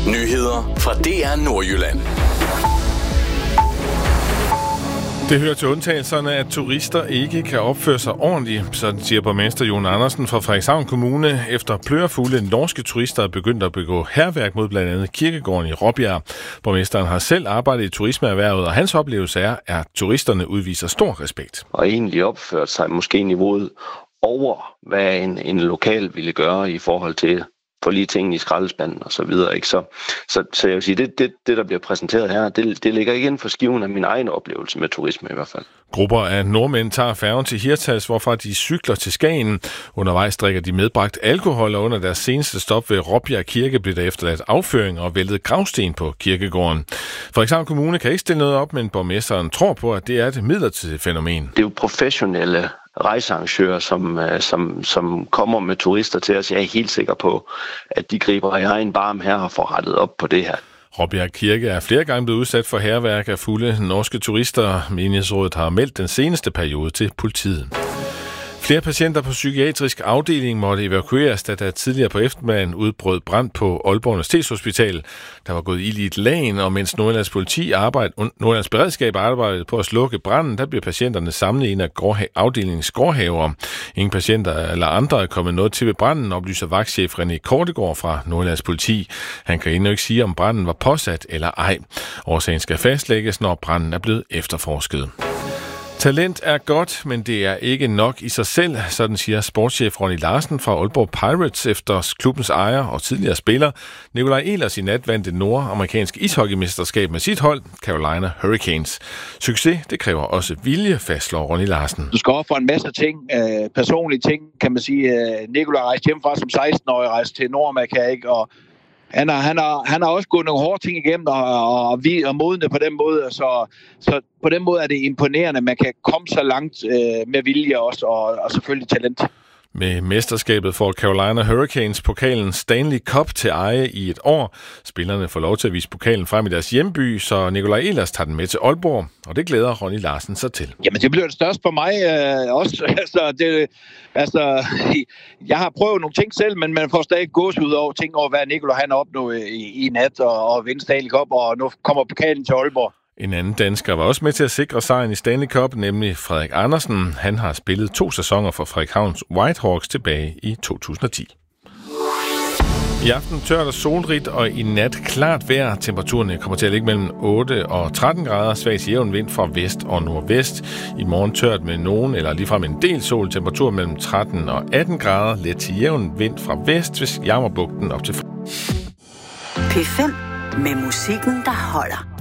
Nyheder fra DR Nordjylland. Det hører til undtagelserne, at turister ikke kan opføre sig ordentligt, sådan siger borgmester Jon Andersen fra Frederikshavn Kommune, efter plørefulde norske turister er begyndt at begå hærværk mod blandt andet kirkegården i Råbjerg. Borgmesteren har selv arbejdet i turismeerhvervet, og hans oplevelse er, at turisterne udviser stor respekt. Og egentlig opført sig måske niveauet over, hvad en lokal ville gøre i forhold til for lige tingene i skraldespanden og så videre. Ikke? Så jeg vil sige, det der bliver præsenteret her, det ligger ikke inden for skiven af min egen oplevelse med turisme i hvert fald. Grupper af nordmænd tager færgen til Hirtshals, hvorfra de cykler til Skagen. Undervejs drikker de medbragt alkohol, og under deres seneste stop ved Råbjerg Kirke blev der efterladt afføring og væltet gravsten på kirkegården. Frederikshavn Kommune kan ikke stille noget op, men borgmesteren tror på, at det er et midlertidigt fænomen. Det er jo professionelle rejsearrangører, som kommer med turister til os. Jeg er helt sikker på, at de griber i egen barm her og får rettet op på det her. Råbjerg Kirke er flere gange blevet udsat for hærværk af fulde norske turister. Menighedsrådet har meldt den seneste periode til politiet. Flere patienter på psykiatrisk afdeling måtte evakueres, da der tidligere på eftermiddagen udbrød brand på Aalborg Universitetshospital. Der var gået ild i et lagen, og mens Nordjyllands Beredskab arbejdede på at slukke branden, der blev patienterne samlet i en af afdelingens gårdhaver. Ingen patienter eller andre er kommet noget til ved branden, oplyser vagtchef René Kortegård fra Nordjyllands Politi. Han kan endnu ikke sige, om branden var påsat eller ej. Årsagen skal fastlægges, når branden er blevet efterforsket. Talent er godt, men det er ikke nok i sig selv, sådan siger sportschef Ronny Larsen fra Aalborg Pirates, efter klubbens ejer og tidligere spiller. Nikolaj Ehlers i nat vandt det nordamerikanske ishockeymesterskab med sit hold, Carolina Hurricanes. Succes, det kræver også vilje, fastslår Ronny Larsen. Du skal ofre en masse ting, personlige ting, kan man sige. Nikolaj rejste hjemmefra som 16-årig, rejste til Nordamerika, ikke? Og han har også gået nogle hårde ting igennem og modne på den måde, så på den måde er det imponerende, man kan komme så langt med vilje også, og selvfølgelig talent. Med mesterskabet får Carolina Hurricanes pokalen Stanley Cup til eje i et år. Spillerne får lov til at vise pokalen frem i deres hjemby, så Nikolaj Ehlers tager den med til Aalborg, og det glæder Ronny Larsen sig til. Jamen, det bliver det største for mig også. Jeg har prøvet nogle ting selv, men man får stadig gåsehud over ting over, hvad Nikolaj han opnåede i nat og vinde Stanley Cup, og nu kommer pokalen til Aalborg. En anden dansker var også med til at sikre sejren i Stanley Cup, nemlig Frederik Andersen. Han har spillet 2 sæsoner for Frederikshavns Whitehawks tilbage i 2010. I aften tørt og solrigt, og i nat klart vejr. Temperaturerne kommer til at ligge mellem 8 og 13 grader. Svag til jævn vind fra vest og nordvest. I morgen tørt med nogen eller ligefrem en del sol. Temperatur mellem 13 og 18 grader. Let til jævn vind fra vest ved Jammerbugten op til P5 med musikken, der holder.